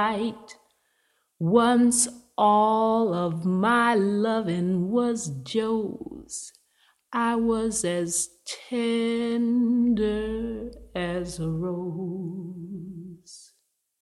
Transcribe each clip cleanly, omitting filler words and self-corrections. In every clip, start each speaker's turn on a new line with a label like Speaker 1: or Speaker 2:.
Speaker 1: Once all of my loving was Joe's. I was as tender as a rose.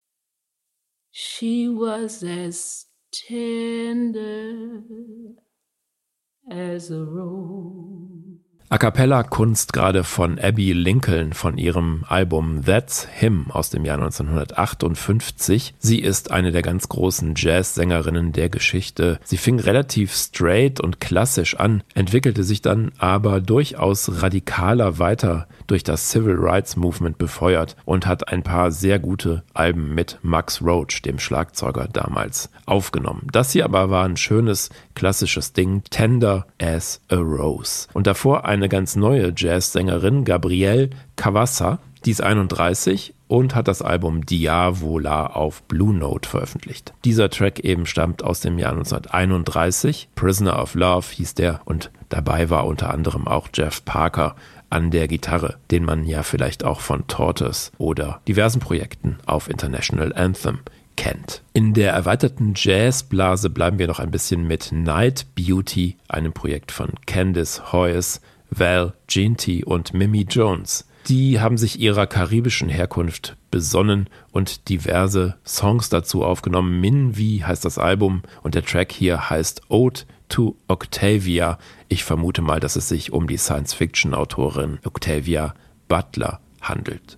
Speaker 1: She was as tender as a rose.
Speaker 2: A cappella Kunst gerade von Abby Lincoln von ihrem Album That's Him aus dem Jahr 1958. Sie ist eine der ganz großen Jazzsängerinnen der Geschichte. Sie fing relativ straight und klassisch an, entwickelte sich dann aber durchaus radikaler weiter durch das Civil Rights Movement befeuert und hat ein paar sehr gute Alben mit Max Roach, dem Schlagzeuger damals, aufgenommen. Das hier aber war ein schönes klassisches Ding, Tender as a Rose. Und davor eine ganz neue Jazzsängerin, Gabrielle Cavassa, die ist 31 und hat das Album Diavola auf Blue Note veröffentlicht. Dieser Track eben stammt aus dem Jahr 1931, Prisoner of Love hieß der, und dabei war unter anderem auch Jeff Parker an der Gitarre, den man ja vielleicht auch von Tortoise oder diversen Projekten auf International Anthem kennt. In der erweiterten Jazzblase bleiben wir noch ein bisschen mit Night Beauty, einem Projekt von Candice Hoyes, Val Jeanty und Mimi Jones. Die haben sich ihrer karibischen Herkunft besonnen und diverse Songs dazu aufgenommen. Minvi heißt das Album und der Track hier heißt Ode to Octavia. Ich vermute mal, dass es sich um die Science-Fiction-Autorin Octavia Butler handelt.